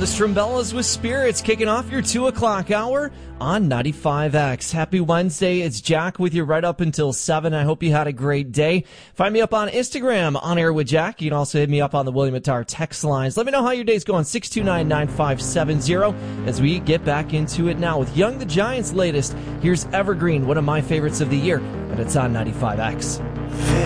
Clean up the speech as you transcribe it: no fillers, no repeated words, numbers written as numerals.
the Strumbellas with Spirits, kicking off your 2 o'clock hour on 95X. Happy Wednesday. It's Jack with you right up until 7. I hope you had a great day. Find me up on Instagram, On Air with Jack. You can also hit me up on the William Attar text lines. Let me know how your day's going, 629-9570, as we get back into it now with Young the Giant's latest. Here's Evergreen, one of my favorites of the year, and it's on 95X.